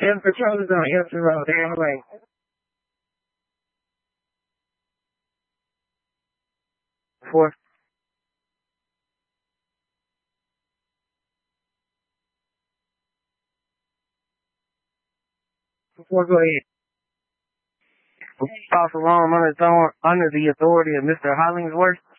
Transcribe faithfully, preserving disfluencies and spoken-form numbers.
And patrol is on Elton Road, anyway. Four. Four, go ahead. False alarm under, under the authority of Mister Hollingsworth.